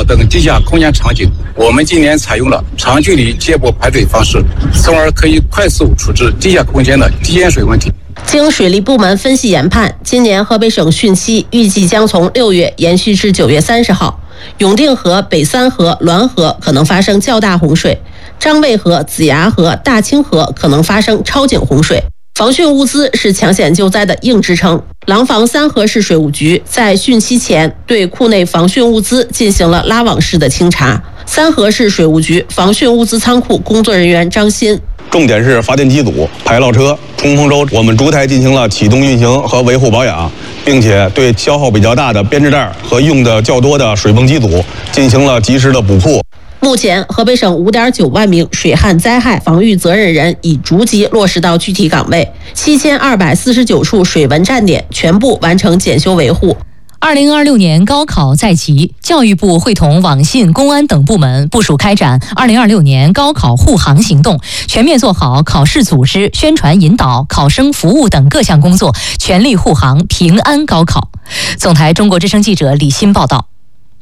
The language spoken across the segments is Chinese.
等地下空间场景，我们今年采用了长距离接驳排水方式，从而可以快速处置地下空间的低淹水问题。 经水利部门分析研判，今年河北省汛期预计将从6月延续至9月30号。永定河、北三河、滦河可能发生较大洪水，张卫河、子牙河、大清河可能发生超警洪水。防汛物资是抢险救灾的硬支撑。廊坊三河市水务局在汛期前对库内防汛物资进行了拉网式的清查。三河市水务局防汛物资仓库工作人员张鑫， 重点是发电机组、排涝车、冲锋舟，我们逐台进行了启动运行和维护保养，并且对消耗比较大的编织袋和用的较多的水泵机组进行了及时的补库。 目前，河北省5.9万名水旱灾害防御责任人已逐级落实到具体岗位，7249处水文站点全部完成检修维护。 2026年高考在即，教育部会同网信、公安等部门部署开展2026年高考护航行动，全面做好考试组织、宣传引导、考生服务等各项工作，全力护航平安高考。总台中国之声记者李欣报道。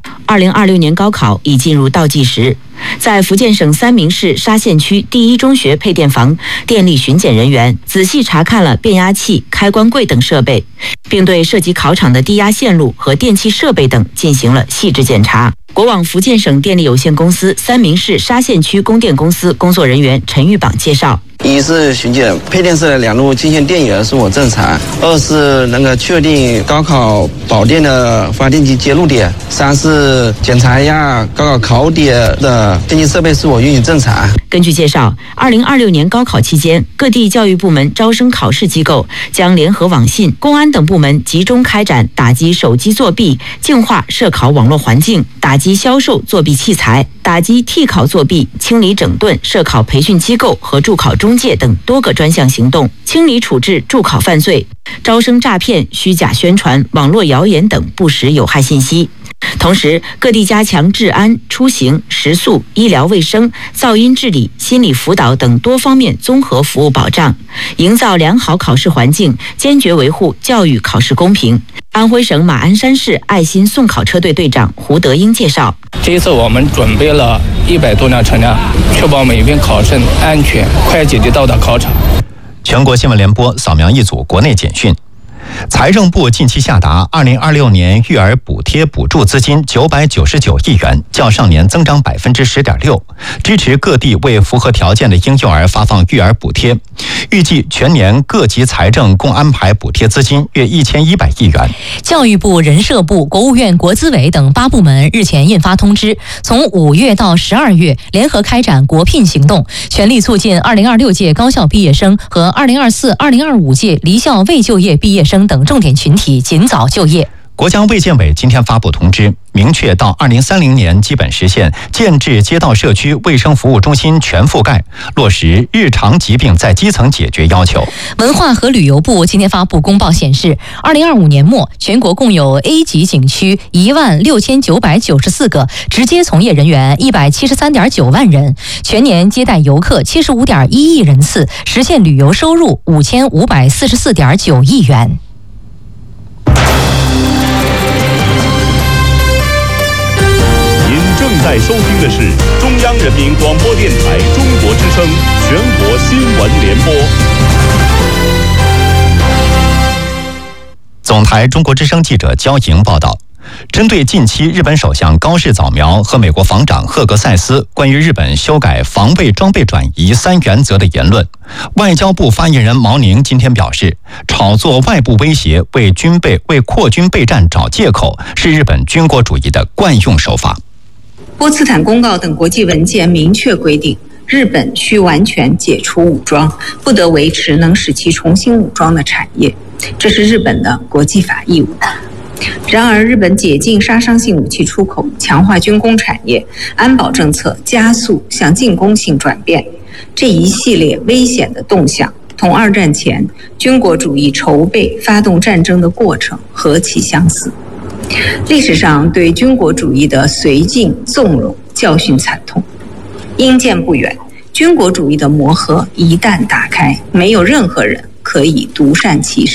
2026年高考已进入倒计时，在福建省三明市沙县区第一中学配电房，电力巡检人员仔细查看了变压器、开关柜等设备，并对涉及考场的低压线路和电气设备等进行了细致检查。国网福建省电力有限公司三明市沙县区供电公司工作人员陈玉榜介绍， 一是巡检配电室的2路进线电源是否正常，2是能够确定高考保电的发电机接入点，3是检查一下高考考点的电气设备是否运行正常。 根据介绍，2026年高考期间，各地教育部门招生考试机构将联合网信、公安等部门集中开展打击手机作弊、净化涉考网络环境、打击销售作弊器材、打击替考作弊、清理整顿涉考培训机构和助考中介等多个专项行动，清理处置助考犯罪、招生诈骗、虚假宣传、网络谣言等不实有害信息。同时，各地加强治安、出行、食宿、医疗卫生、噪音治理、心理辅导等多方面综合服务保障，营造良好考试环境，坚决维护教育考试公平。安徽省马鞍山市爱心送考车队队长胡德英介绍， 这一次我们准备了100多辆车辆，确保每名考生安全快捷地到达考场。 全国新闻联播扫描一组国内简讯。财政部近期下达2026年育儿补贴补助资金999亿元，较上年增长10.6%，支持各地为符合条件的婴幼儿发放育儿补贴。预计全年各级财政共安排补贴资金约1100亿元。 教育部、人社部、国务院国资委等8部门日前印发通知，从5月到12月联合开展国聘行动，全力促进2026届高校毕业生和2024、2025届离校未就业毕业生等重点群体尽早就业。 国家卫健委今天发布通知，明确到2030年基本实现建制街道社区卫生服务中心全覆盖，落实日常疾病在基层解决要求。 文化和旅游部今天发布公报显示，2025年末全国共有 A 级景区16994个，直接从业人员173.9万人，全年接待游客75.1亿人次，实现旅游收入5544.9亿元。 正在收听的是中央人民广播电台中国之声全国新闻联播。 总台中国之声记者焦莹报道，针对近期日本首相高市早苗和美国防长赫格塞斯关于日本修改防卫装备转移3原则的言论，外交部发言人毛宁今天表示，炒作外部威胁、为扩军备战找借口，是日本军国主义的惯用手法。 波茨坦公告等国际文件明确规定，日本需完全解除武装，不得维持能使其重新武装的产业，这是日本的国际法义务。然而，日本解禁杀伤性武器出口，强化军工产业，安保政策加速向进攻性转变，这一系列危险的动向，同二战前军国主义筹备发动战争的过程何其相似。历史上对军国主义的绥靖纵容教训惨痛，因见不远，军国主义的魔盒一旦打开，没有任何人可以独善其身，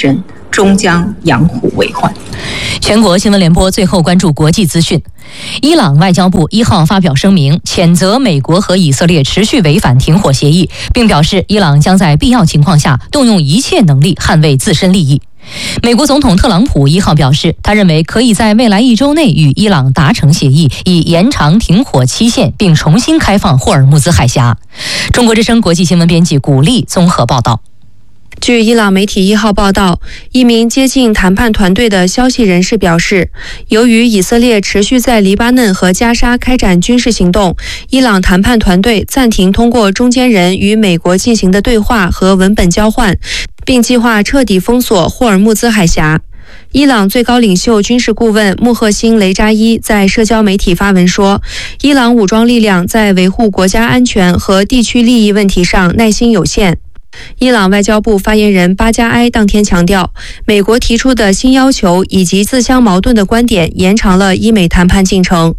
终将养虎为患。 全国新闻联播最后关注国际资讯。伊朗外交部1号发表声明，谴责美国和以色列持续违反停火协议，并表示伊朗将在必要情况下动用一切能力捍卫自身利益。美国总统特朗普1号表示，他认为可以在未来1周内与伊朗达成协议，以延长停火期限，并重新开放霍尔木兹海峡。中国之声国际新闻编辑古丽综合报道。 据伊朗媒体1号报道，一名接近谈判团队的消息人士表示，由于以色列持续在黎巴嫩和加沙开展军事行动，伊朗谈判团队暂停通过中间人与美国进行的对话和文本交换，并计划彻底封锁霍尔木兹海峡。伊朗最高领袖军事顾问穆赫辛·雷扎伊在社交媒体发文说，伊朗武装力量在维护国家安全和地区利益问题上耐心有限。伊朗外交部发言人巴加埃当天强调，美国提出的新要求以及自相矛盾的观点延长了伊美谈判进程。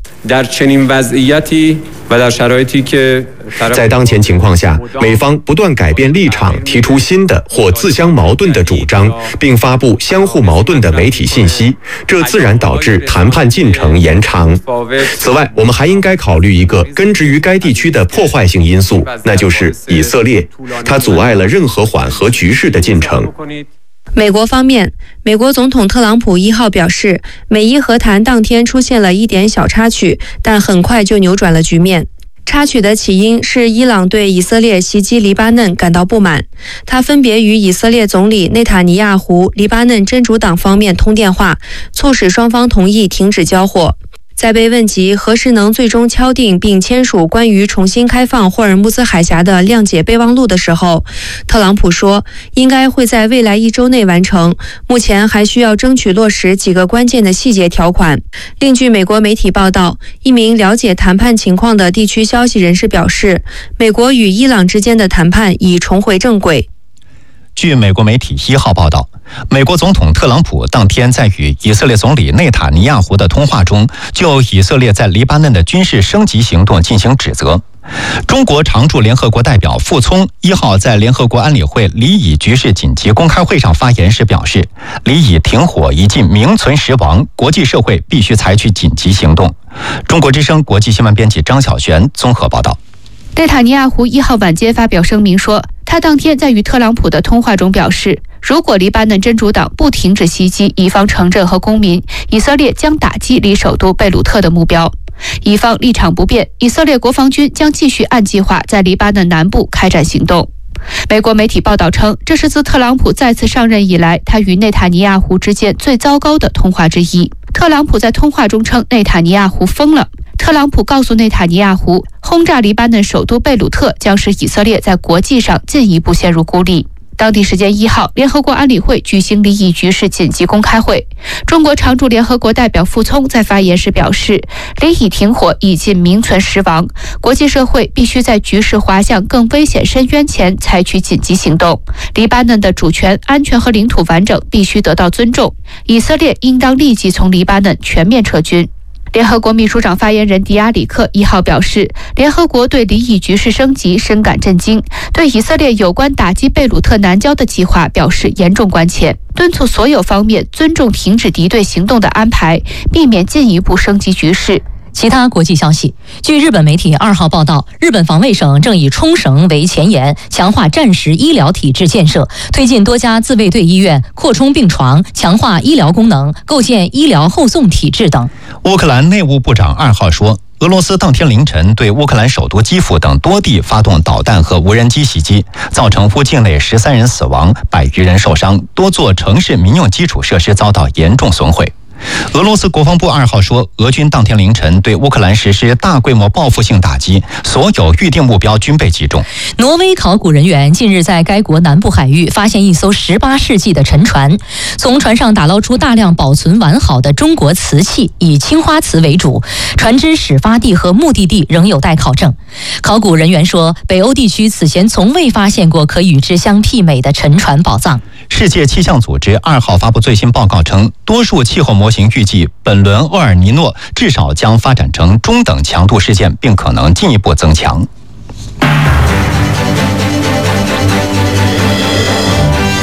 在当前情况下，美方不断改变立场，提出新的或自相矛盾的主张，并发布相互矛盾的媒体信息，这自然导致谈判进程延长。此外，我们还应该考虑一个根植于该地区的破坏性因素，那就是以色列，它阻碍了任何缓和局势的进程。 美国方面，美国总统特朗普1号表示，美伊和谈当天出现了一点小插曲，但很快就扭转了局面。插曲的起因是伊朗对以色列袭击黎巴嫩感到不满，他分别与以色列总理内塔尼亚胡、黎巴嫩真主党方面通电话，促使双方同意停止交火。在被问及何时能最终敲定并签署关于重新开放霍尔木兹海峡的谅解备忘录的时候，特朗普说，应该会在未来1周内完成，目前还需要争取落实几个关键的细节条款。另据美国媒体报道，一名了解谈判情况的地区消息人士表示，美国与伊朗之间的谈判已重回正轨。 据美国媒体1号报道，美国总统特朗普当天在与以色列总理内塔尼亚胡的通话中，就以色列在黎巴嫩的军事升级行动进行指责。中国常驻联合国代表傅聪1号在联合国安理会黎以局势紧急公开会上发言时表示，黎以停火已近名存实亡，国际社会必须采取紧急行动。中国之声国际新闻编辑张晓璇综合报道。 内塔尼亚胡1号晚间发表声明说，他当天在与特朗普的通话中表示，如果黎巴嫩真主党不停止袭击以方城镇和公民，以色列将打击离首都贝鲁特的目标。以方立场不变，以色列国防军将继续按计划在黎巴嫩南部开展行动。美国媒体报道称，这是自特朗普再次上任以来，他与内塔尼亚胡之间最糟糕的通话之一。特朗普在通话中称内塔尼亚胡疯了。特朗普告诉内塔尼亚胡，轰炸黎巴嫩首都贝鲁特将使以色列在国际上进一步陷入孤立。当地时间1号，联合国安理会举行黎以局势紧急公开会。中国常驻联合国代表傅聪在发言时表示，黎以停火已近名存实亡，国际社会必须在局势滑向更危险深渊前采取紧急行动。黎巴嫩的主权、安全和领土完整必须得到尊重，以色列应当立即从黎巴嫩全面撤军。联合国秘书长发言人迪亚里克1号表示，联合国对黎以局势升级深感震惊，对以色列有关打击贝鲁特南郊的计划表示严重关切，敦促所有方面尊重停止敌对行动的安排，避免进一步升级局势。 其他国际消息，据日本媒体2号报道，日本防卫省正以冲绳为前沿，强化战时医疗体制建设，推进多家自卫队医院，扩充病床，强化医疗功能，构建医疗后送体制等。 乌克兰内务部长2号说，俄罗斯当天凌晨对乌克兰首都基辅等多地发动导弹和无人机袭击，造成乌境内13人死亡，100余人受伤，多座城市民用基础设施遭到严重损毁。俄罗斯国防部2号说，俄军当天凌晨对乌克兰实施大规模报复性打击，所有预定目标均被击中。 挪威考古人员近日在该国南部海域发现一艘18世纪的沉船，从船上打捞出大量保存完好的中国瓷器，以青花瓷为主，船只始发地和目的地仍有待考证。考古人员说，北欧地区此前从未发现过可与之相媲美的沉船宝藏。 世界气象组织2号发布最新报告称，多数气候模型预计本轮厄尔尼诺至少将发展成中等强度事件，并可能进一步增强。 这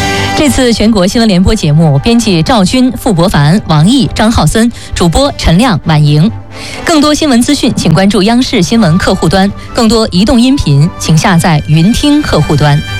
这次全国新闻联播节目，编辑赵军、傅博凡、王毅、张浩森，主播陈亮、婉莹。更多新闻资讯，请关注央视新闻客户端；更多移动音频，请下载云听客户端。